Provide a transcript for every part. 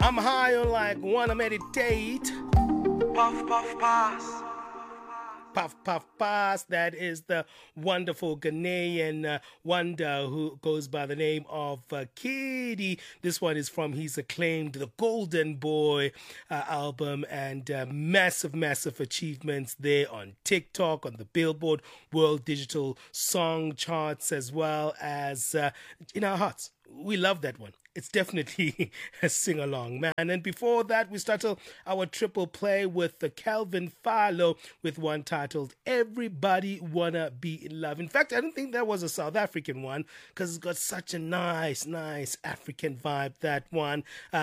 I'm high on like wanna meditate. Puff, puff, pass. Puff Puff Pass. That is the wonderful Ghanaian wonder who goes by the name of Kiddy. This one is from his acclaimed The Golden Boy album, and massive achievements there on TikTok, on the Billboard World Digital Song Charts, as well as in our hearts. We love that one. It's definitely a sing-along, man. And before that, we started our triple play with the Calvin Philo with one titled Everybody Wanna Be in Love. In fact, I don't think that was a South African one because it's got such a nice African vibe, that one.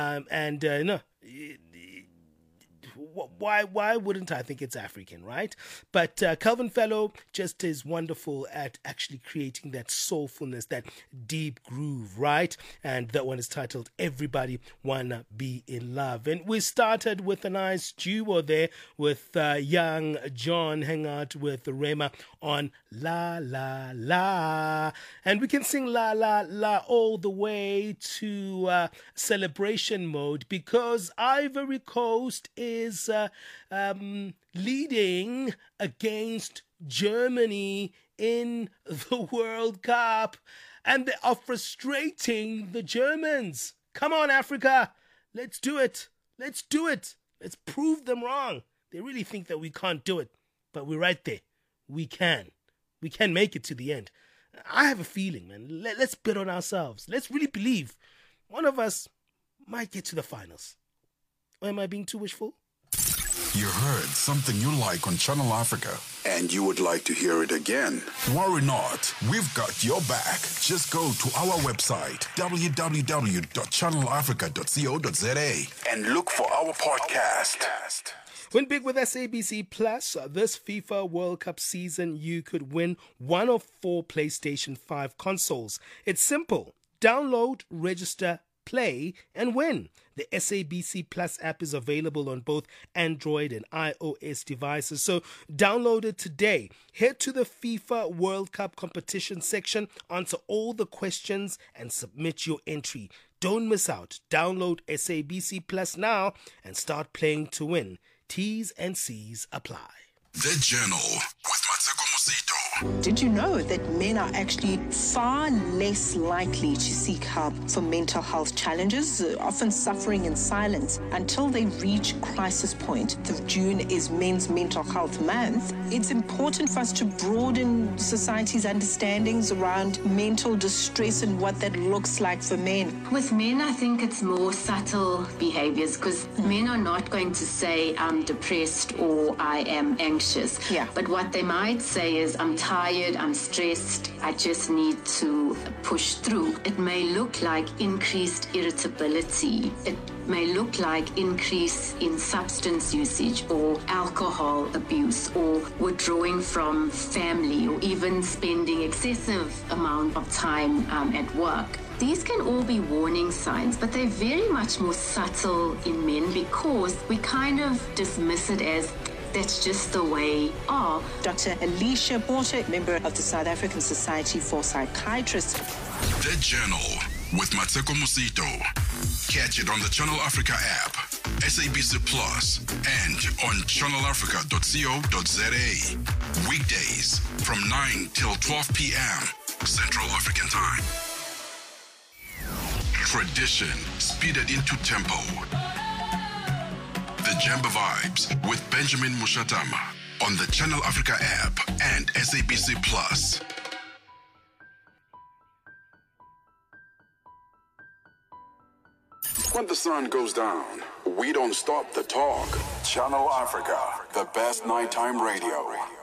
Why wouldn't I think it's African, right? But Calvin Philo just is wonderful at actually creating that soulfulness, that deep groove, right? And that one is titled Everybody Wanna Be in Love. And we started with a nice duo there with Young John hang out with Rema on La La La. And we can sing La La La all the way to celebration mode because Ivory Coast is leading against Germany in the World Cup, and they are frustrating the Germans. Come on, Africa, let's do it. Let's prove them wrong. They really think that we can't do it, but we're right there. We can make it to the end. I have a feeling, man. Let's bet on ourselves. Let's really believe one of us might get to the finals. Or am I being too wishful? You heard something you like on Channel Africa, and you would like to hear it again. Worry not, we've got your back. Just go to our website, www.channelafrica.co.za, and look for our podcast. Win big with SABC Plus. This FIFA World Cup season, you could win one of 4 PlayStation 5 consoles. It's simple. Download, register, play, and win. The SABC Plus app is available on both Android and iOS devices, so download it today. Head to the FIFA World Cup competition section, answer all the questions, and submit your entry. Don't miss out. Download SABC Plus now and start playing to win. T's and C's apply. The Journal with Mateko Musito. Did you know that men are actually far less likely to seek help for mental health challenges, often suffering in silence until they reach crisis point? June is Men's Mental Health Month. It's important for us to broaden society's understandings around mental distress and what that looks like for men. With men, I think it's more subtle behaviors because men are not going to say, I'm depressed or I am anxious. Yeah. But what they might say is, I'm tired, I'm stressed, I just need to push through. It may look like increased irritability. It may look like increase in substance usage or alcohol abuse or withdrawing from family or even spending excessive amount of time at work. These can all be warning signs, but they're very much more subtle in men because we kind of dismiss it as that's just the way of. Dr. Alicia Porter, member of the South African Society for Psychiatrists. The Journal with Mateko Musito. Catch it on the Channel Africa app, SABC Plus, and on channelafrica.co.za. Weekdays from 9 till 12 p.m. Central African Time. Tradition speeded into tempo. The Jamba Vibes with Benjamin Mushatama on the Channel Africa app and SABC Plus. When the sun goes down, we don't stop the talk. Channel Africa, the best nighttime radio.